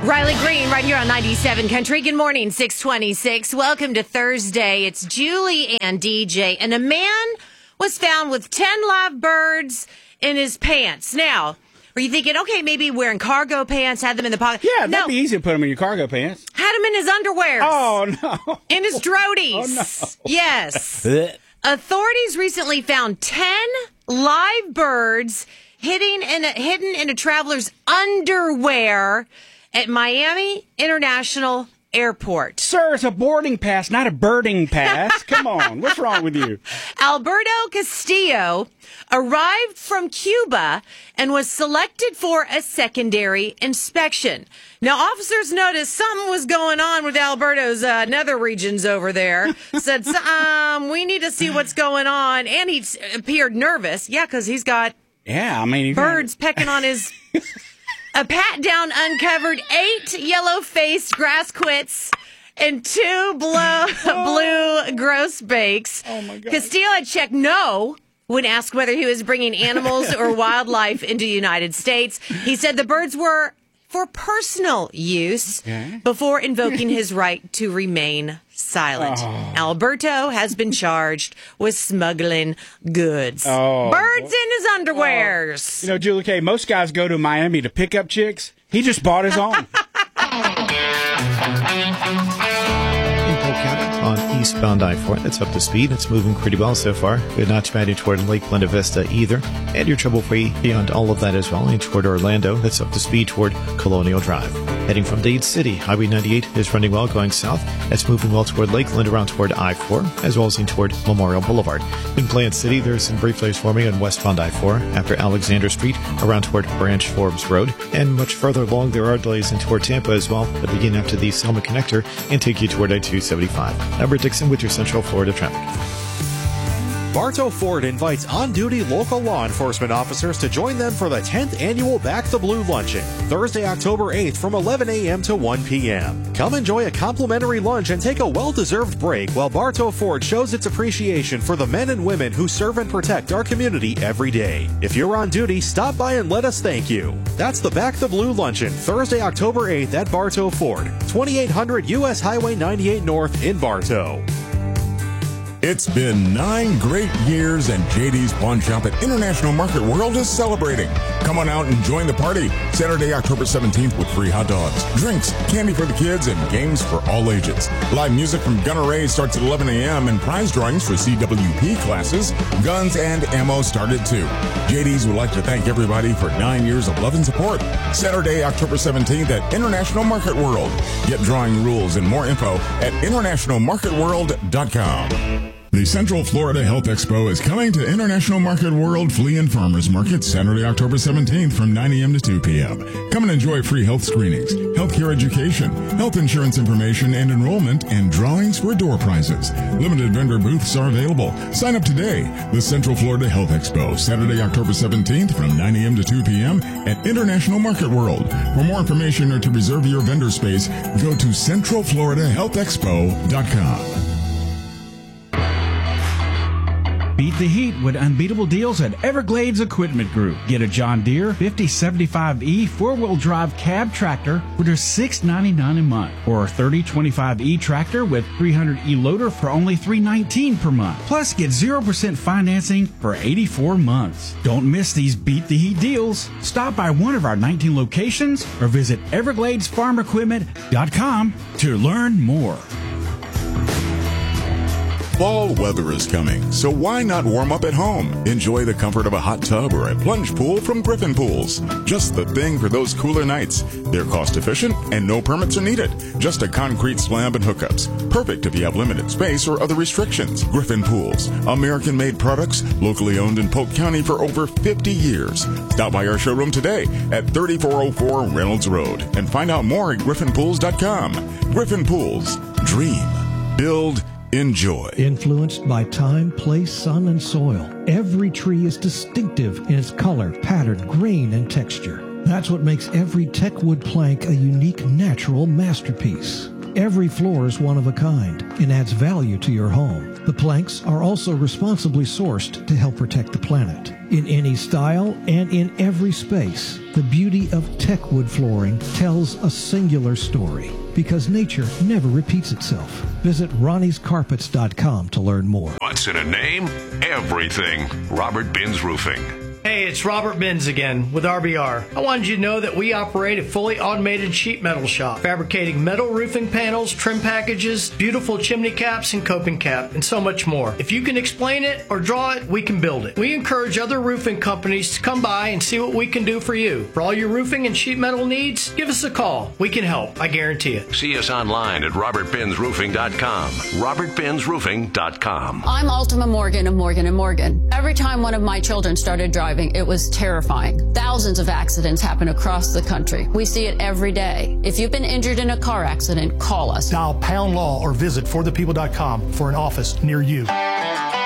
Riley Green right here on 97 Country. Good morning, 626. Welcome to Thursday. It's Julie and DJ. And a man was found with 10 live birds in his pants. Now, were you thinking, okay, maybe wearing cargo pants, had them in the pocket? Yeah, that'd be easy to put them in your cargo pants. Had them in his underwear. Oh, no. In his droties. Oh, no. Yes. Authorities recently found 10 live birds hidden in a traveler's underwear at Miami International Airport. Sir, it's a boarding pass, not a birding pass. Come on. What's wrong with you? Alberto Castillo arrived from Cuba and was selected for a secondary inspection. Now, officers noticed something was going on with Alberto's nether regions over there. Said, we need to see what's going on. And he appeared nervous. Yeah, because he's got birds pecking on his... A pat down uncovered 8 yellow-faced grass quits and 2 blue gross bakes. Oh, my God. Castillo had checked no when asked whether he was bringing animals or wildlife into the United States. He said the birds were for personal use before invoking his right to remain silent. Oh. Alberto has been charged with smuggling goods. Oh. Birds in his underwears. You know, Julie K., most guys go to Miami to pick up chicks. He just bought his own. On eastbound I-4, it's up to speed. It's moving pretty well so far. We're not heading toward Lake Linda Vista either. And you're trouble-free beyond all of that as well. And toward Orlando, that's up to speed toward Colonial Drive. Heading from Dade City, Highway 98 is running well going south. It's moving well toward Lake Linda around toward I-4, as well as in toward Memorial Boulevard. In Plant City, there's some brief delays forming on westbound I-4 after Alexander Street around toward Branch Forbes Road. And much further along, there are delays in toward Tampa as well, that begin after the Selma Connector and take you toward I-275. Albert Dixon with your Central Florida traffic. Bartow Ford invites on-duty local law enforcement officers to join them for the 10th annual Back the Blue Luncheon, Thursday, October 8th from 11 a.m. to 1 p.m. Come enjoy a complimentary lunch and take a well-deserved break while Bartow Ford shows its appreciation for the men and women who serve and protect our community every day. If you're on duty, stop by and let us thank you. That's the Back the Blue Luncheon, Thursday, October 8th at Bartow Ford, 2800 U.S. Highway 98 North in Bartow. It's been 9 great years, and JD's Pawn Shop at International Market World is celebrating. Come on out and join the party. Saturday, October 17th with free hot dogs, drinks, candy for the kids, and games for all ages. Live music from Gunner Ray starts at 11 a.m. and prize drawings for CWP classes. Guns and ammo start at 2. JD's would like to thank everybody for 9 years of love and support. Saturday, October 17th at International Market World. Get drawing rules and more info at internationalmarketworld.com. The Central Florida Health Expo is coming to International Market World Flea and Farmers Market Saturday, October 17th from 9 a.m. to 2 p.m. Come and enjoy free health screenings, healthcare education, health insurance information and enrollment, and drawings for door prizes. Limited vendor booths are available. Sign up today. The Central Florida Health Expo, Saturday, October 17th from 9 a.m. to 2 p.m. at International Market World. For more information or to reserve your vendor space, go to centralfloridahealthexpo.com. Beat the heat with unbeatable deals at Everglades Equipment Group. Get a John Deere 5075E four-wheel drive cab tractor for just $699 a month, or a 3025E tractor with 300E loader for only $319 per month. Plus, get 0% financing for 84 months. Don't miss these Beat the Heat deals. Stop by one of our 19 locations or visit EvergladesFarmEquipment.com to learn more. Fall weather is coming, so why not warm up at home? Enjoy the comfort of a hot tub or a plunge pool from Griffin Pools. Just the thing for those cooler nights. They're cost efficient and no permits are needed. Just a concrete slab and hookups. Perfect if you have limited space or other restrictions. Griffin Pools. American-made products, locally owned in Polk County for over 50 years. Stop by our showroom today at 3404 Reynolds Road and find out more at griffinpools.com. Griffin Pools. Dream. Build. Enjoy. Influenced by time, place, sun, and soil, every tree is distinctive in its color, pattern, grain, and texture. That's what makes every Techwood plank a unique natural masterpiece. Every floor is one of a kind and adds value to your home. The planks are also responsibly sourced to help protect the planet. In any style and in every space, the beauty of Techwood flooring tells a singular story because nature never repeats itself. Visit Ronnie'sCarpets.com to learn more. What's in a name? Everything. Robert Binns Roofing. Hey, it's Robert Binns again with RBR. I wanted you to know that we operate a fully automated sheet metal shop, fabricating metal roofing panels, trim packages, beautiful chimney caps and coping cap, and so much more. If you can explain it or draw it, we can build it. We encourage other roofing companies to come by and see what we can do for you. For all your roofing and sheet metal needs, give us a call. We can help, I guarantee it. See us online at robertbinnsroofing.com. robertbinnsroofing.com. I'm Altima Morgan of Morgan & Morgan. Every time one of my children started driving, it was terrifying. Thousands of accidents happen across the country. We see it every day. If you've been injured in a car accident, call us. Dial #law or visit forthepeople.com for an office near you.